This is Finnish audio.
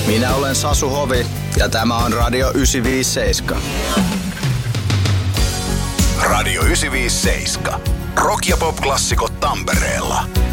Minä olen Sasu Hovi ja tämä on Radio 957. Radio 957. Rock- ja pop-klassikot Tampereella.